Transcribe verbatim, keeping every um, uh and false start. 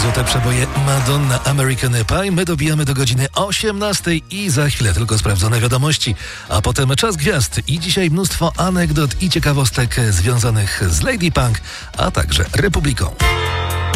Złote przeboje Madonna, American Pie. My dobijamy do godziny osiemnastej i za chwilę tylko sprawdzone wiadomości, a potem czas gwiazd i dzisiaj mnóstwo anegdot i ciekawostek związanych z Lady Punk, a także Republiką.